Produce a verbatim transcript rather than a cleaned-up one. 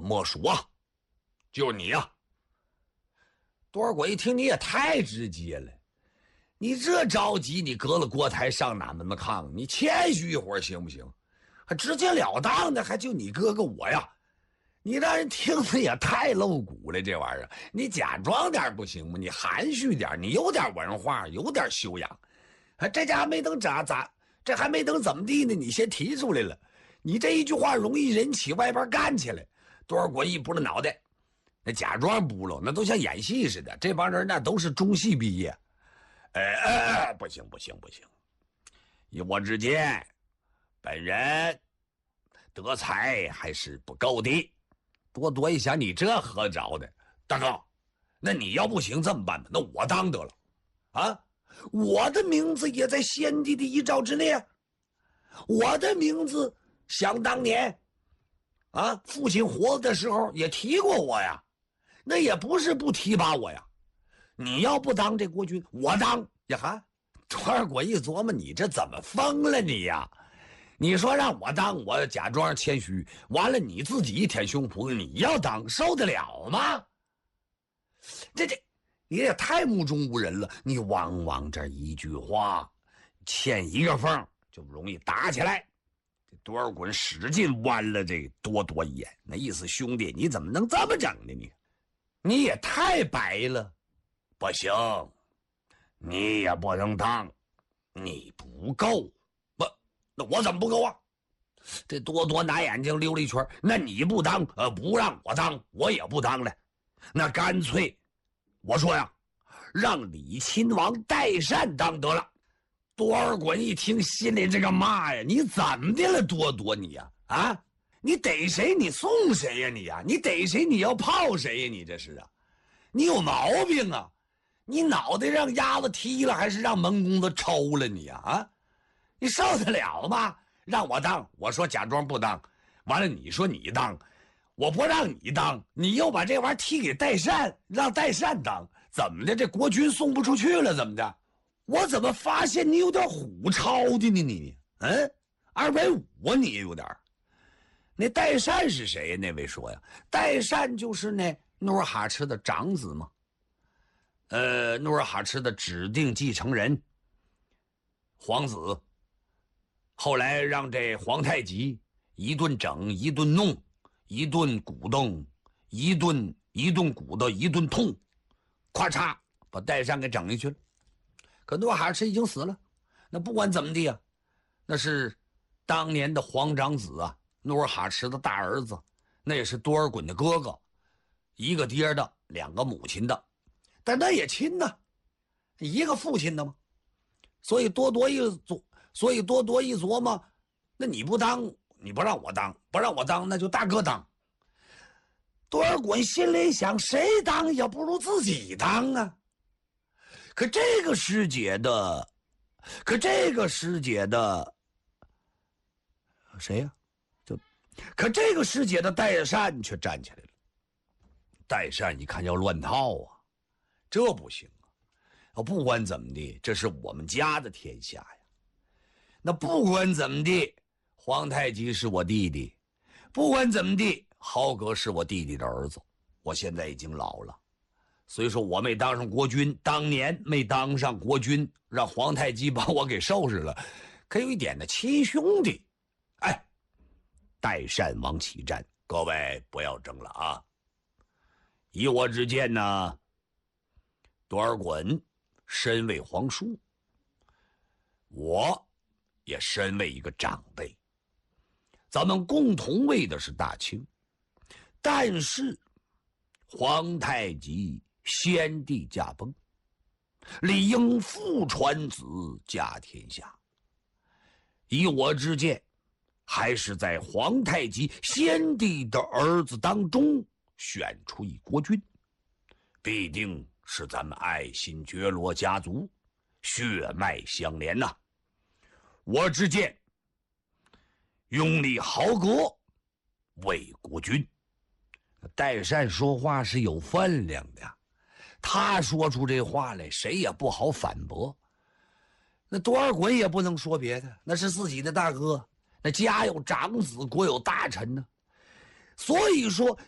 莫属啊，就是你呀、啊！多尔衮一听，你也太直接了，你这着急，你隔了锅台上哪门子炕？你谦虚一会儿行不行？还直截了当的，还就你哥哥我呀？你让人听着也太露骨了，这玩意儿，你假装点不行吗？你含蓄点，你有点文化，有点修养。啊，这家还没等咋咋，这还没等怎么地呢，你先提出来了。你这一句话容易引起外边干起来。多尔衮一拨了脑袋，那假装不了，那都像演戏似的。这帮人那都是中戏毕业。哎哎，不行不行不行！以我之见，本人德才还是不够的。多多一想，你这合着的，大哥，那你要不行这么办吧？那我当得了，啊，我的名字也在先帝的遗诏之内，我的名字想当年，啊，父亲活的时候也提过我呀，那也不是不提拔我呀。你要不当这国君，我当呀哈！多尔衮一琢磨，你这怎么疯了你呀？你说让我当，我假装谦虚，完了你自己一舔胸脯，你要当受得了吗？这这，你也太目中无人了。你往往这一句话，欠一个缝就容易打起来。这多尔衮使劲弯了这多多一眼，那意思兄弟，你怎么能这么整呢？你，你也太白了，不行，你也不能当，你不够。那我怎么不够啊？这多多拿眼睛溜了一圈，那你不当，呃，不让我当，我也不当了。那干脆，我说呀，让李亲王代善当得了。多尔衮一听，心里这个骂呀，你怎么的了，多多你呀？啊，你逮谁你送谁呀你呀？你逮谁你要泡谁呀？你这是啊？你有毛病啊？你脑袋让鸭子踢了，还是让门公子抽了你呀？啊？你受得了吗？让我当，我说假装不当，完了你说你当，我不让你当，你又把这玩意儿踢给代善，让代善当，怎么的？这国君送不出去了，怎么的？我怎么发现你有点虎超的呢？你，嗯，二百五啊，你也有点。那代善是谁呀？那位说呀，代善就是那努尔哈赤的长子嘛，呃，努尔哈赤的指定继承人，皇子。后来让这皇太极一顿整一顿弄，一顿鼓动，一顿一顿鼓捣，一顿痛，咔嚓把代善给整下去了。可努尔哈赤已经死了，那不管怎么地啊，那是当年的皇长子啊，努尔哈赤的大儿子，那也是多尔衮的哥哥，一个爹的，两个母亲的，但那也亲呐，一个父亲的嘛。所以多多一琢，所以多多一琢磨，那你不当，你不让我当，不让我当，那就大哥当。多尔衮心里想，谁当也不如自己当啊。可这个师姐的，可这个师姐的，谁呀、啊？就，可这个师姐的代善却站起来了。代善一看要乱套啊，这不行。不管怎么地，这是我们家的天下呀。那不管怎么地，皇太极是我弟弟，不管怎么地，豪格是我弟弟的儿子。我现在已经老了，所以说我没当上国君，当年没当上国君，让皇太极把我给收拾了，可有一点呢，亲兄弟。哎，代善王起战，各位不要争了啊！以我之见呢，多尔衮身为皇叔，我也身为一个长辈，咱们共同为的是大清，但是皇太极先帝驾崩，理应父传子家天下。以我之见，还是在皇太极先帝的儿子当中选出一国君，必定是咱们爱新觉罗家族血脉相连呐、啊。我之见，拥立豪格为国君。代善说话是有分量的，他说出这话来，谁也不好反驳。那多尔衮也不能说别的，那是自己的大哥，那家有长子，国有大臣呢。所以说，